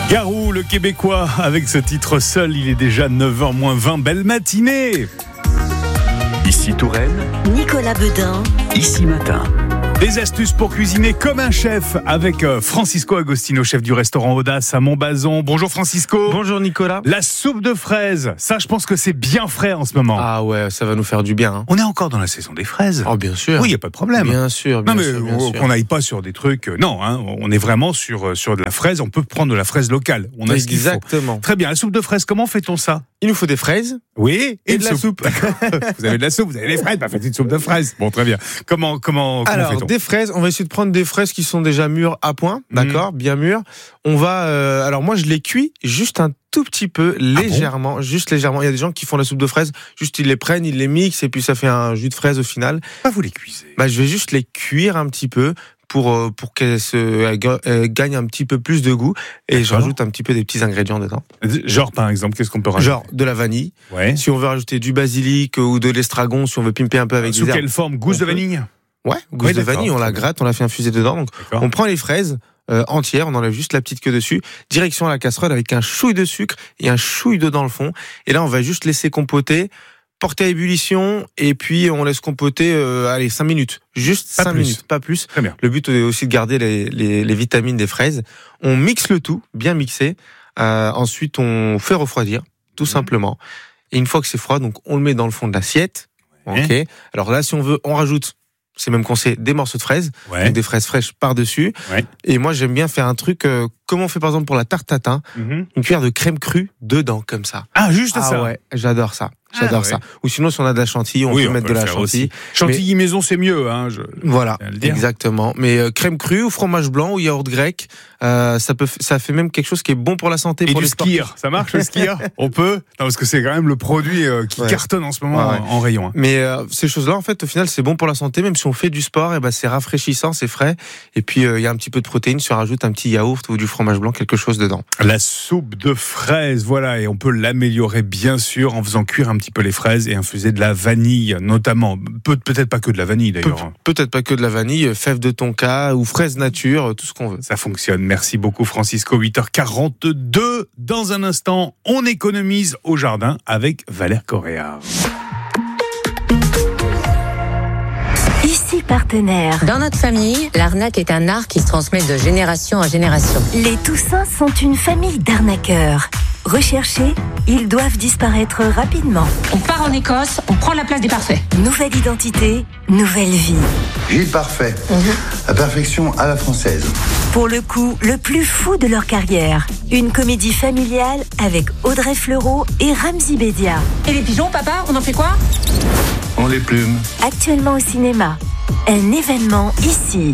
Garou, le Québécois, avec ce titre seul, il est déjà 9h moins 20. Belle matinée. Ici Touraine, Nicolas Beudin, Ici Matin. Des astuces pour cuisiner comme un chef avec Francisco Agostino, chef du restaurant Audace à Montbazon. Bonjour Francisco. Bonjour Nicolas. La soupe de fraises, ça je pense que c'est bien frais en ce moment. Ah ouais, ça va nous faire du bien. Hein. On est encore dans la saison des fraises. Oh bien sûr. Oui, il n'y a pas de problème. Bien sûr. Non mais qu'on n'aille pas sur des trucs... non, hein, on est vraiment sur de la fraise. On peut prendre de la fraise locale. On a ce qu'il faut. Exactement. Très bien, la soupe de fraises, comment fait-on ça? Il nous faut des fraises. Oui, Et de la soupe. Vous avez de la soupe, vous avez les fraises, faites une soupe de fraises. Bon, très bien. Comment Alors, fait-on? des fraises, on va essayer de prendre des fraises qui sont déjà mûres à point, d'accord, bien mûres. On va, alors moi je les cuis juste un tout petit peu, légèrement, juste légèrement. Il y a des gens qui font la soupe de fraises, juste ils les prennent, ils les mixent et puis ça fait un jus de fraise au final. Pas vous les cuisez. Je vais juste les cuire un petit peu pour qu'elles gagnent un petit peu plus de goût et D'accord. je rajoute un petit peu des petits ingrédients dedans. Genre, par exemple, qu'est-ce qu'on peut rajouter? Genre de la vanille. Ouais. Si on veut rajouter du basilic ou de l'estragon, si on veut pimper un peu avec Sous des herbes. quelle forme? Gousse de vanille? Ouais, gousse Oui, de d'accord. vanille, on la gratte, on la fait infuser dedans. Donc, D'accord. on prend les fraises entières, on enlève juste la petite queue dessus, direction à la casserole avec un chouille de sucre et un chouille d'eau dans le fond. Et là, on va juste laisser compoter, porter à ébullition, et puis on laisse compoter, 5 minutes. Juste Pas 5 plus. minutes, pas plus. Très bien. Le but est aussi de garder les vitamines des fraises. On mixe le tout, bien mixé. Ensuite, on fait refroidir, tout simplement. Et une fois que c'est froid, donc on le met dans le fond de l'assiette. Ouais. Ok. Alors là, si on veut, on rajoute, c'est même conseillé, des morceaux de fraises, Ouais. donc des fraises fraîches par-dessus. Ouais. Et moi, j'aime bien faire un truc comme on fait par exemple pour la tarte tatin, Mhm. une cuillère de crème crue dedans, comme ça. Ah, juste Ah ça. ouais, j'adore ça. J'adore Ah ouais. ça. Ou sinon, si on a de la chantilly, on Oui, peut mettre de le la faire chantilly. aussi. Chantilly maison, c'est mieux. Hein, Voilà, à le dire. exactement. Mais crème crue ou fromage blanc ou yaourt grec, ça fait même quelque chose qui est bon pour la santé. Et pour du les sportifs. skier, ça marche le skier? On peut? Non, parce que c'est quand même le produit qui Ouais. cartonne en ce moment Ouais. en rayon. Hein. Mais ces choses-là, en fait, au final, c'est bon pour la santé. Même si on fait du sport, et c'est rafraîchissant, c'est frais. Et puis, il y a un petit peu de protéines. Si on rajoute un petit yaourt ou du fromage blanc, quelque chose dedans. La soupe de fraises, voilà, et on peut l'améliorer bien sûr en faisant cuire un petit peu les fraises et infuser de la vanille, notamment. Peut-être pas que de la vanille d'ailleurs. Peut-être pas que de la vanille, fèves de tonka ou fraises nature, tout ce qu'on veut. Ça fonctionne. Merci beaucoup Francisco. 8h42. Dans un instant, on économise au jardin avec Valère Correa. ici partenaire. Dans notre famille, l'arnaque est un art qui se transmet de génération en génération. Les Toussins sont une famille d'arnaqueurs. Recherchés, ils doivent disparaître rapidement. On part en Écosse, on prend la place des parfaits. Nouvelle identité, nouvelle vie. Gilles Parfait, la perfection à la française. Pour le coup, le plus fou de leur carrière. Une comédie familiale avec Audrey Fleurot et Ramzy Bedia. Et les pigeons, papa, on en fait quoi? On les plume. Actuellement au cinéma. Un événement ici.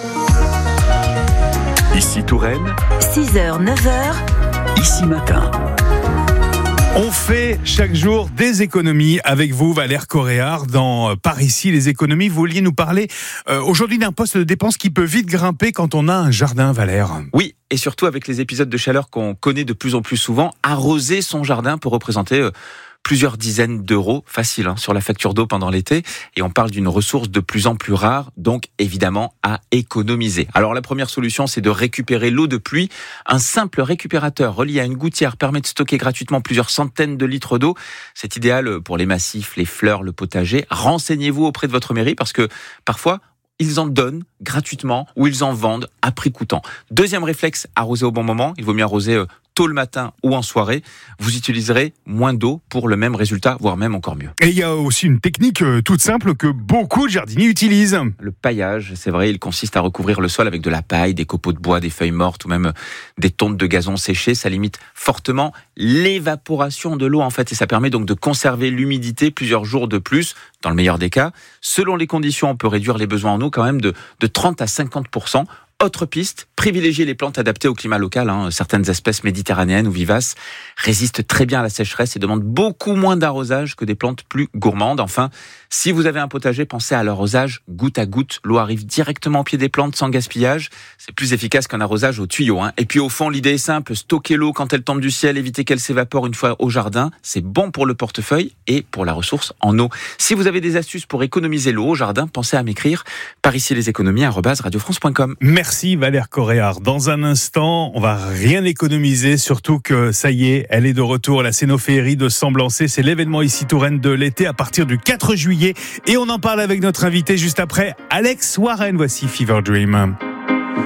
Ici Touraine, 6h, 9h. Ici Matin. On fait chaque jour des économies avec vous, Valère Correa, dans Par ici les économies. Vous vouliez nous parler aujourd'hui d'un poste de dépense qui peut vite grimper quand on a un jardin, Valère. Oui, et surtout avec les épisodes de chaleur qu'on connaît de plus en plus souvent, arroser son jardin peut représenter plusieurs dizaines d'euros, facile, sur la facture d'eau pendant l'été. Et on parle d'une ressource de plus en plus rare, donc évidemment à économiser. Alors la première solution, c'est de récupérer l'eau de pluie. Un simple récupérateur relié à une gouttière permet de stocker gratuitement plusieurs centaines de litres d'eau. C'est idéal pour les massifs, les fleurs, le potager. Renseignez-vous auprès de votre mairie parce que parfois, ils en donnent gratuitement ou ils en vendent à prix coûtant. Deuxième réflexe, arroser au bon moment. Il vaut mieux arroser tôt le matin ou en soirée. Vous utiliserez moins d'eau pour le même résultat, voire même encore mieux. Et il y a aussi une technique toute simple que beaucoup de jardiniers utilisent. Le paillage, c'est vrai, il consiste à recouvrir le sol avec de la paille, des copeaux de bois, des feuilles mortes ou même des tontes de gazon séchées. Ça limite fortement l'évaporation de l'eau en fait et ça permet donc de conserver l'humidité plusieurs jours de plus, dans le meilleur des cas. Selon les conditions, on peut réduire les besoins en eau quand même de 30 à 50%. Autre piste, privilégier les plantes adaptées au climat local. Certaines espèces méditerranéennes ou vivaces résistent très bien à la sécheresse et demandent beaucoup moins d'arrosage que des plantes plus gourmandes. Enfin, si vous avez un potager, pensez à l'arrosage goutte à goutte. L'eau arrive directement au pied des plantes sans gaspillage. C'est plus efficace qu'un arrosage au tuyau. Et puis au fond, l'idée est simple, stocker l'eau quand elle tombe du ciel, éviter qu'elle s'évapore une fois au jardin. C'est bon pour le portefeuille et pour la ressource en eau. Si vous avez des astuces pour économiser l'eau au jardin, pensez à m'écrire par ici les économies @radiofrance.com. Merci Merci Valère Coréard. Dans un instant, on va rien économiser, surtout que ça y est, elle est de retour à la Cénophéerie de Semblançay. C'est l'événement ici Touraine de l'été à partir du 4 juillet. Et on en parle avec notre invité juste après, Alex Warren. Voici Fever Dream.